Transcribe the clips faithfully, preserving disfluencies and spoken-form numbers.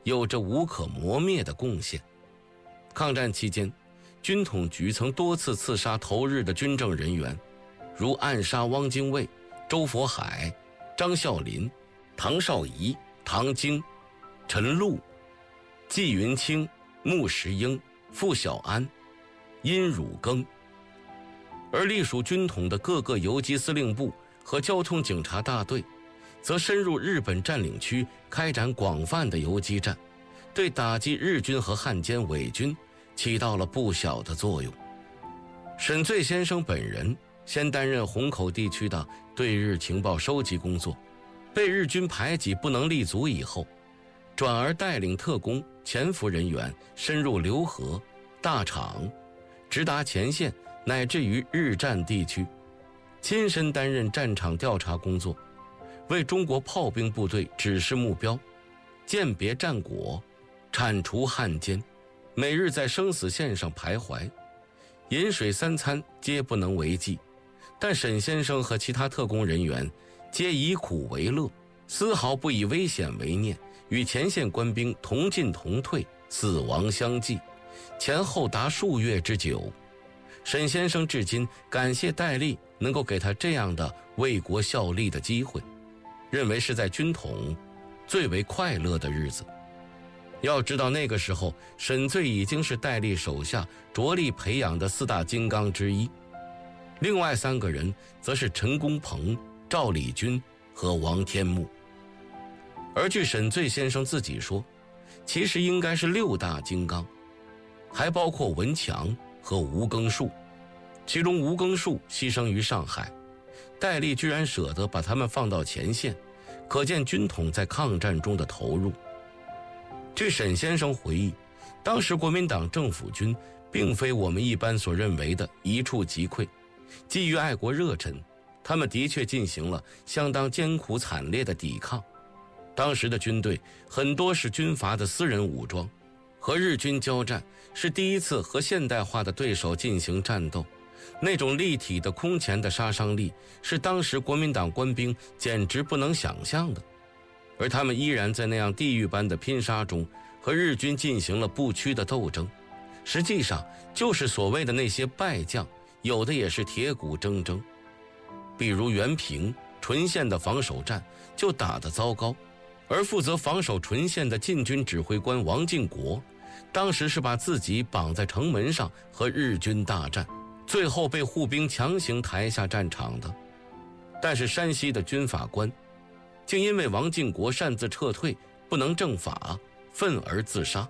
有着无可磨灭的贡献。抗战期间，军统局曾多次刺杀投日的军政人员，如暗杀汪精卫、周佛海、张孝林、唐绍仪、唐京、陈露、纪云清、穆时英、傅小安、殷汝耕。而隶属军统的各个游击司令部和交通警察大队，则深入日本占领区开展广泛的游击战，对打击日军和汉奸伪军起到了不小的作用。沈醉先生本人先担任虹口地区的对日情报收集工作，被日军排挤不能立足以后，转而带领特工、潜伏人员深入浏河、大厂，直达前线乃至于日战地区，亲身担任战场调查工作，为中国炮兵部队指示目标，鉴别战果，铲除汉奸，每日在生死线上徘徊，饮水三餐皆不能为继。但沈先生和其他特工人员皆以苦为乐，丝毫不以危险为念，与前线官兵同进同退，死亡相继，前后达数月之久。沈先生至今感谢戴笠能够给他这样的为国效力的机会，认为是在军统最为快乐的日子。要知道那个时候，沈醉已经是戴笠手下着力培养的四大金刚之一，另外三个人则是陈公鹏、赵礼军和王天木。而据沈醉先生自己说，其实应该是六大金刚，还包括文强和吴耕树，其中吴耕树牺牲于上海，戴笠居然舍得把他们放到前线，可见军统在抗战中的投入。据沈先生回忆，当时国民党政府军并非我们一般所认为的一触即溃，基于爱国热忱，他们的确进行了相当艰苦惨烈的抵抗。当时的军队很多是军阀的私人武装，和日军交战是第一次和现代化的对手进行战斗，那种立体的空前的杀伤力是当时国民党官兵简直不能想象的。而他们依然在那样地狱般的拼杀中和日军进行了不屈的斗争，实际上就是所谓的那些败将，有的也是铁骨铮铮。比如原平纯县的防守战就打得糟糕，而负责防守纯县的禁军指挥官王进国，当时是把自己绑在城门上和日军大战，最后被护兵强行抬下战场的。但是山西的军法官竟因为王进国擅自撤退，不能正法，愤而自杀。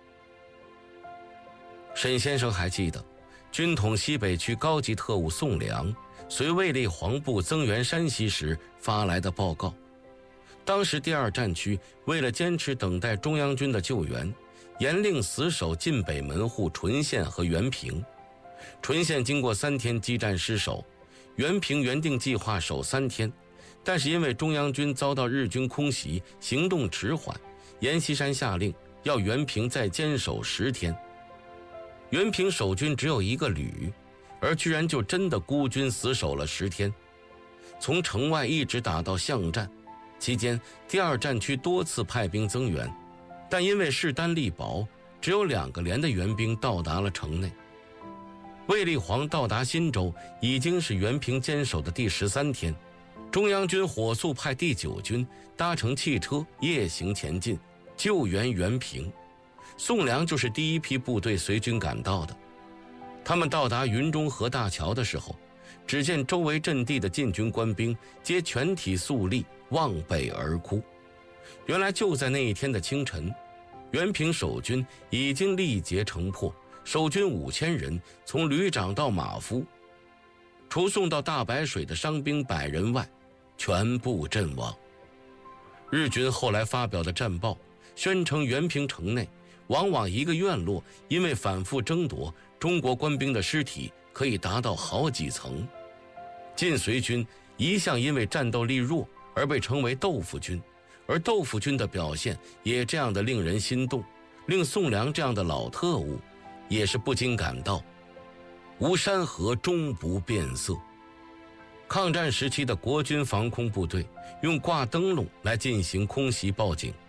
沈先生还记得，军统西北区高级特务宋良随卫立煌部增援山西时发来的报告。当时第二战区为了坚持等待中央军的救援，严令死守晋北门户纯县和原平。纯县经过三天激战失守，原平原定计划守三天，但是因为中央军遭到日军空袭，行动迟缓，阎锡山下令要原平再坚守十天。原平守军只有一个旅，而居然就真的孤军死守了十天，从城外一直打到巷战。期间第二战区多次派兵增援，但因为势单力薄，只有两个连的援兵到达了城内。卫立煌到达新州已经是原平坚守的第十三天，中央军火速派第九军搭乘汽车夜行前进，救援原平。宋良就是第一批部队随军赶到的。他们到达云中河大桥的时候，只见周围阵地的禁军官兵皆全体肃立，望北而哭。原来就在那一天的清晨，原平守军已经力竭城破，守军五千人从旅长到马夫，除送到大白水的伤兵百人外，全部阵亡。日军后来发表的战报宣称，原平城内往往一个院落因为反复争夺，中国官兵的尸体可以达到好几层。晋绥军一向因为战斗力弱而被称为豆腐军，而豆腐军的表现也这样的令人心动，令宋良这样的老特务也是不禁感到吴山河终不变色。抗战时期的国军防空部队用挂灯笼来进行空袭报警，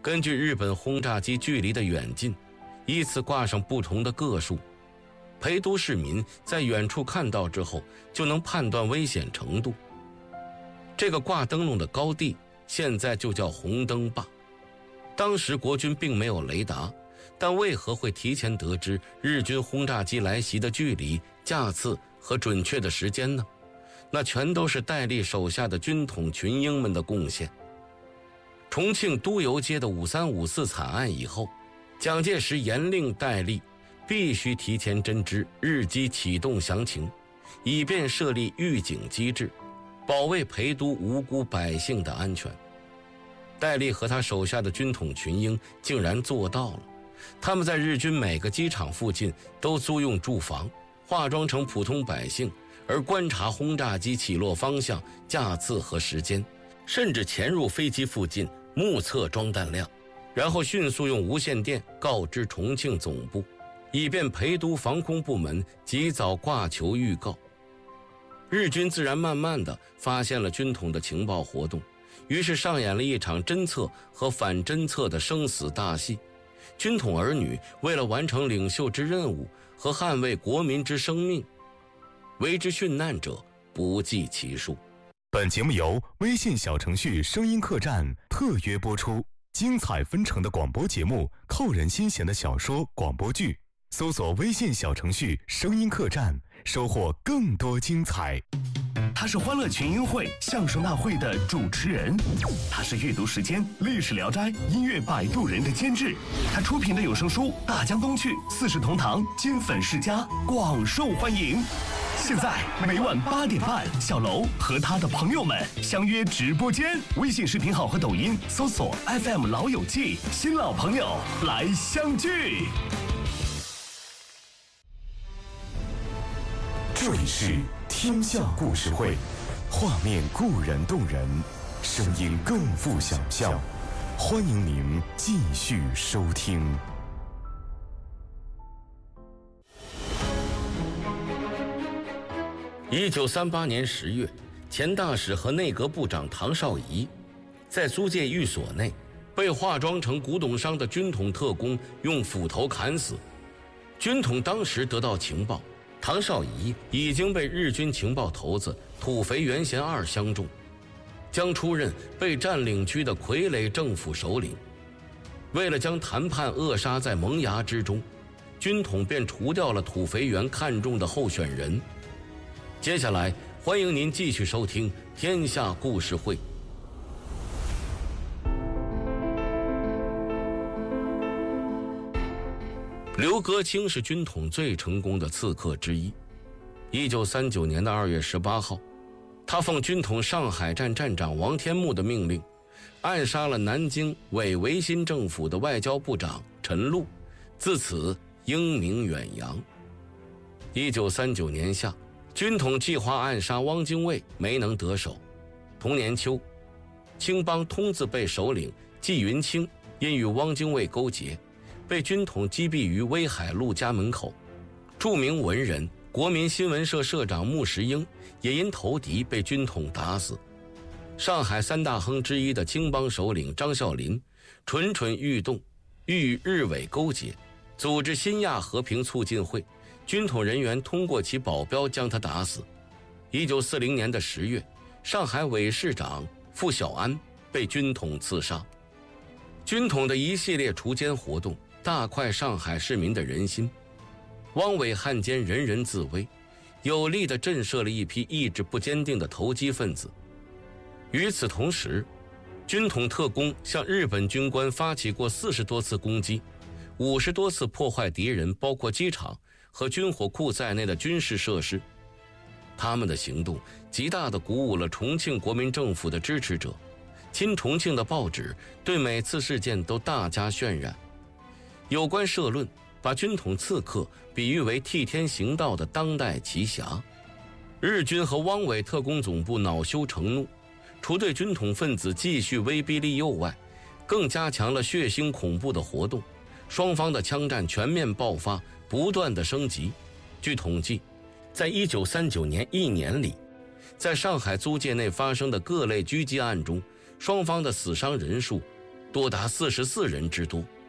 根据日本轰炸机距离的远近，依次挂上不同的个数。陪都市民在远处看到之后，就能判断危险程度。这个挂灯笼的高地现在就叫红灯坝。当时国军并没有雷达，但为何会提前得知日军轰炸机来袭的距离、架次和准确的时间呢？那全都是戴笠手下的军统群英们的贡献。重庆都邮街的五三五四惨案以后，蒋介石严令戴笠必须提前侦知日机启动详情，以便设立预警机制，保卫陪都无辜百姓的安全。戴笠和他手下的军统群英竟然做到了。他们在日军每个机场附近都租用住房，化妆成普通百姓，而观察轰炸机起落方向、架次和时间，甚至潜入飞机附近目测装弹量，然后迅速用无线电告知重庆总部，以便陪都防空部门及早挂球预告。日军自然慢慢地发现了军统的情报活动，于是上演了一场侦测和反侦测的生死大戏。军统儿女为了完成领袖之任务和捍卫国民之生命，为之殉难者不计其数。 本节目由微信小程序声音客栈特约播出，精彩纷呈的广播节目，扣人心弦的小说广播剧，搜索微信小程序声音客栈，收获更多精彩。 他是欢乐群英会相声大会的主持人，他是阅读时间历史聊斋音乐摆渡人的监制，他出品的有声书大江东去四世同堂金粉世家广受欢迎。现在每晚八点半，小楼和他的朋友们相约直播间，微信视频号和抖音搜索 F M 老友记，新老朋友来相聚。 这里是天下故事会，画面固然动人，声音更富想象，欢迎您继续收听。 一九三八年十月，前大使和内阁部长唐绍仪在租界寓所内被化妆成古董商的军统特工用斧头砍死。军统当时得到情报，唐绍仪已经被日军情报头子土肥原贤二相中，将出任被占领区的傀儡政府首领。为了将谈判扼杀在萌芽之中，军统便除掉了土肥原看中的候选人。接下来，欢迎您继续收听《天下故事会》。刘格清是军统最成功的刺客之一。一九三九年的二月十八号，他奉军统上海站站长王天木的命令，暗杀了南京伪维新政府的外交部长陈露，自此英名远扬。一九三九年夏，军统计划暗杀汪精卫，没能得手。同年秋，青帮通字辈首领纪云清因与汪精卫勾结，被军统击毙于威海路家门口。著名文人国民新闻社社长穆石英也因投敌被军统打死。上海三大亨之一的青帮首领张啸林蠢蠢欲动，欲与日伪勾结，组织新亚和平促进会，军统人员通过其保镖将他打死。一九四零年的十月，上海伪市长傅小安被军统刺杀。军统的一系列除奸活动大快上海市民的人心，汪伪汉奸人人自危，有力地震慑了一批意志不坚定的投机分子。与此同时，军统特工向日本军官发起过四十多次攻击，五十多次破坏敌人包括机场和军火库在内的军事设施。他们的行动极大地鼓舞了重庆国民政府的支持者，亲重庆的报纸对每次事件都大加渲染。有关社论把军统刺客比喻为替天行道的当代奇侠。日军和汪伪特工总部恼羞成怒，除对军统分子继续威逼利诱外，更加强了血腥恐怖的活动，双方的枪战全面爆发，不断的升级。据统计，在一九三九年一年里，在上海租界内发生的各类狙击案中，双方的死伤人数多达四十四人之多。